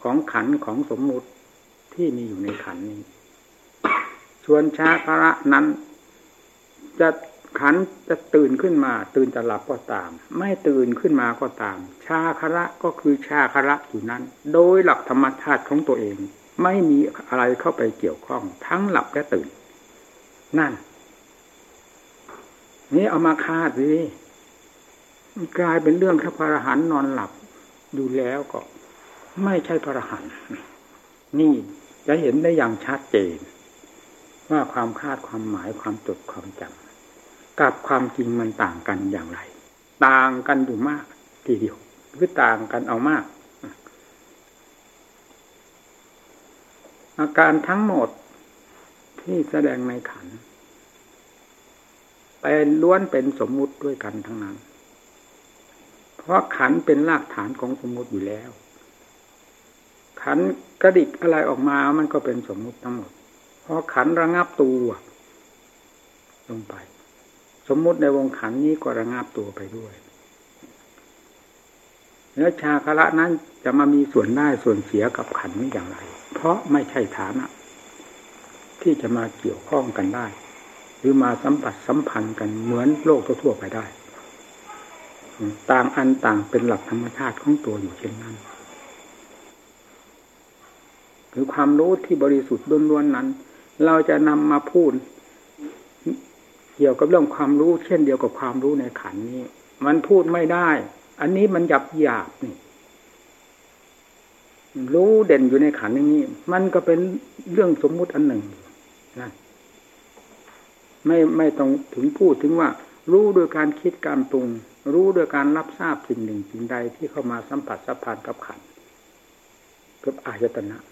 ของขันธ์ของสมมุติที่มีอยู่ในขันธ์นี้ส่วนชาคระนั้นจะขันธ์จะตื่นขึ้นมาตื่นจะหลับก็ตามไม่ตื่นขึ้นมาก็ตามชาคระก็คือชาคระอยู่นั้นโดยหลักธรรมชาติของตัวเองไม่มีอะไรเข้าไปเกี่ยวข้องทั้งหลับและตื่นนั่นนี่เอามาคาดสิกลายเป็นเรื่องพระอรหันต์นอนหลับอยู่แล้วก็ไม่ใช่พระอรหันต์นี่จะเห็นได้อย่างชัดเจนว่าความคาดความหมายความจดความจำกับความจริงมันต่างกันอย่างไรต่างกันอยู่มากทีเดียวคือต่างกันเอามากอาการทั้งหมดที่แสดงในขันธ์เป็นล้วนเป็นสมมุติด้วยกันทั้งนั้นเพราะขันธ์เป็นรากฐานของสมมุติอยู่แล้วขันธ์กระดิกอะไรออกมามันก็เป็นสมมุติทั้งหมดเพราะขันธ์ระงับตัวลงไปสมมุติในวงขันธ์นี้ก็ระงับตัวไปด้วยแล้วชาคระนั้นจะมามีส่วนได้ส่วนเสียกับขันธ์นี้อย่างไรเพราะไม่ใช่ฐานะที่จะมาเกี่ยวข้องกันได้หรือมาสัมผัสสัมพันธ์กันเหมือนโลกทั่วไปได้ต่างอันต่างเป็นหลักธรรมชาติของตัวอยู่เช่นนั้นคือความรู้ที่บริสุทธิ์ล้วนๆนั้นเราจะนำมาพูดเกี่ยวกับเรื่องความรู้เช่นเดียวกับความรู้ในขันธ์นี้มันพูดไม่ได้อันนี้มันหยาบนี่รู้เด่นอยู่ในขันธ์นี้มันก็เป็นเรื่องสมมุติอันหนึ่งนะไม่ต้องถึงพูดถึงว่ารู้โดยการคิดการปรุงรู้โดยการรับทราบสิ่งหนึ่งสิ่งใดที่เข้ามาสัมผัสสัมพันธ์กับขันธ์กับอายตนะ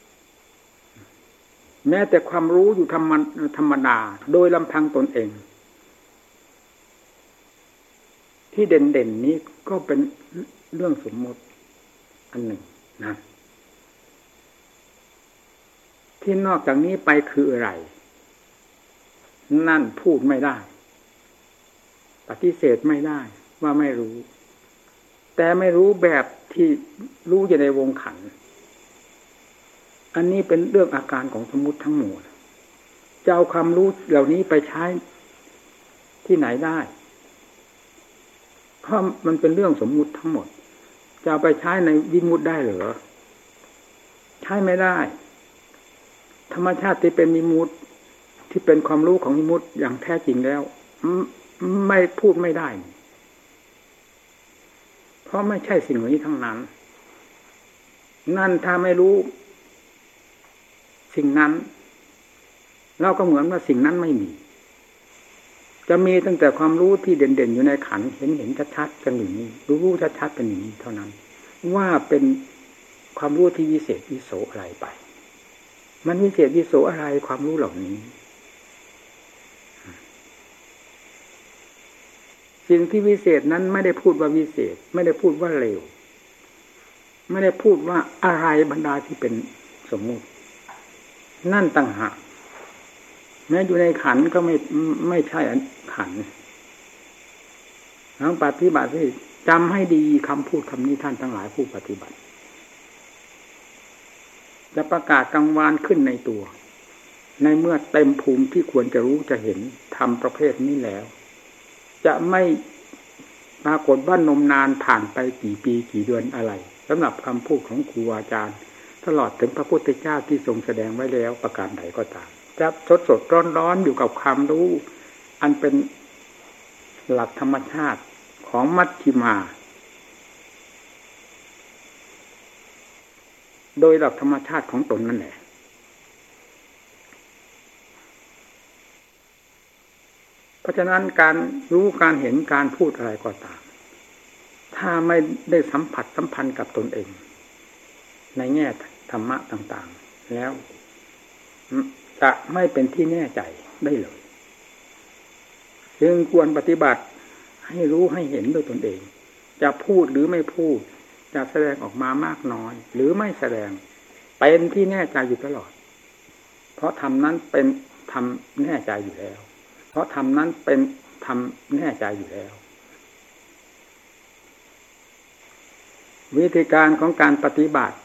แม้แต่ความรู้อยู่ธรรมดาโดยลำพังตนเองที่เด่นๆนี้ก็เป็นเรื่องสมมติอันหนึ่งนะที่นอกจากนี้ไปคืออะไรนั่นพูดไม่ได้ปฏิเสธไม่ได้ว่าไม่รู้แต่ไม่รู้แบบที่รู้อยู่ในวงขันธ์อันนี้เป็นเรื่องอาการของสมมุติทั้งหมดจะเอาความรู้เหล่านี้ไปใช้ที่ไหนได้เพราะมันเป็นเรื่องสมมุติทั้งหมดจะเอาไปใช้ในวิมุตติได้หรือใช้ไม่ได้ธรรมชาติที่เป็นวิมุตติที่เป็นความรู้ของวิมุตติอย่างแท้จริงแล้วไม่พูดไม่ได้เพราะไม่ใช่สิ่งนี้ทั้งนั้นนั่นถ้าไม่รู้สิ่งนั้นเราก็เหมือนว่าสิ่งนั้นไม่มีจะมีตั้งแต่ความรู้ที่เด่นๆอยู่ในขันธ์เห็นชัดๆกันอยู่นี้รู้ชัดๆกันอย่างนี้เท่านั้นว่าเป็นความรู้ที่วิเศษวิโสอะไรไปมันวิเศษวิโสอะไรความรู้เหล่านี้สิ่งที่วิเศษนั้นไม่ได้พูดว่าวิเศษไม่ได้พูดว่าเลวไม่ได้พูดว่าอะไรบรรดาที่เป็นสมมุตินั่นต่างหากแม้อยู่ในขันธ์ก็ไม่ใช่ขันธ์ทั้งปฏิบัติที่จำให้ดีคำพูดคำนี้ท่านทั้งหลายผู้ปฏิบัติจะประกาศกังวานขึ้นในตัวในเมื่อเต็มภูมิที่ควรจะรู้จะเห็นธรรมประเภทนี้แล้วจะไม่ปรากฏว่านมนานผ่านไปกี่ปีกี่เดือนอะไรสำหรับคำพูดของครูอาจารย์ตลอดถึงพระพุทธเจ้าที่ทรงแสดงไว้แล้วประการใดก็ตามจะสดร้อนอยู่กับความรู้อันเป็นหลักธรรมชาติของมัชฌิมาโดยหลักธรรมชาติของตนนั่นแหละเพราะฉะนั้นการรู้การเห็นการพูดอะไรก็ตามถ้าไม่ได้สัมผัสสัมพันธ์กับตนเองในแง่ธรรมะต่างๆแล้วจะไม่เป็นที่แน่ใจได้เลยจึงควรปฏิบัติให้รู้ให้เห็นด้วยตนเองจะพูดหรือไม่พูดจะแสดงออกมามากน้อยหรือไม่แสดงเป็นที่แน่ใจอยู่ตลอดเพราะธรรมนั้นเป็นธรรมแน่ใจอยู่แล้วเพราะธรรมนั้นเป็นธรรมแน่ใจอยู่แล้ววิธีการของการปฏิบัติ